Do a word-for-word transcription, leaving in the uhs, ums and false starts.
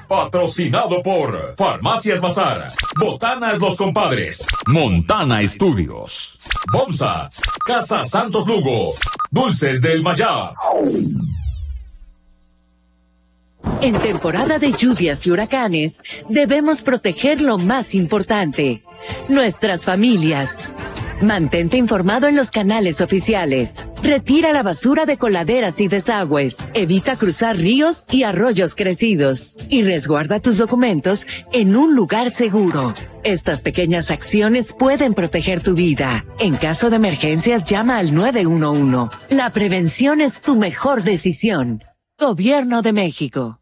Patrocinado por Farmacias Bazar, Botanas Los Compadres, Montana Estudios, Bomsa, Casa Santos Lugo, Dulces del Mayab. En temporada de lluvias y huracanes, debemos proteger lo más importante, nuestras familias. Mantente informado en los canales oficiales. Retira la basura de coladeras y desagües. Evita cruzar ríos y arroyos crecidos. Y resguarda tus documentos en un lugar seguro. Estas pequeñas acciones pueden proteger tu vida. En caso de emergencias, llama al nueve uno uno. La prevención es tu mejor decisión. Gobierno de México.